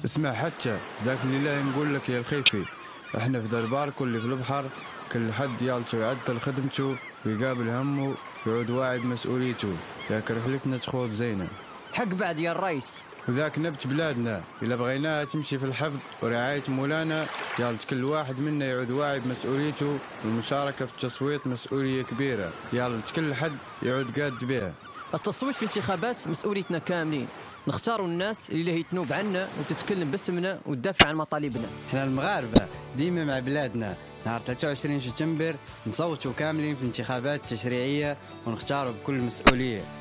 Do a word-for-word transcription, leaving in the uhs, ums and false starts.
اسمع حتى ذاك اللي لا نقول لك يا الخيفي، احنا في درباركم اللي في البحر كل حد يالشو يعدل خدمته ويقابل همه ويعود واعي بمسؤوليته. ذاك رحلتنا تخوض زينة حق بعد يا الرئيس. وذاك نبت بلادنا إلا بغيناها تمشي في الحفظ ورعاية مولانا، يالت كل واحد منا يعود واعي بمسؤوليته، والمشاركة في التصويت مسؤولية كبيرة يالت كل حد يعود قاد بها. التصويت في انتخابات مسؤوليتنا كاملين، نختاروا الناس اللي هي تنوب عنا وتتكلم باسمنا وتدافع عن مطالبنا. احنا المغاربة ديما مع بلادنا. نهار ثلاثة وعشرين سبتمبر نصوتوا كاملين في الانتخابات التشريعية ونختاروا بكل مسؤولية.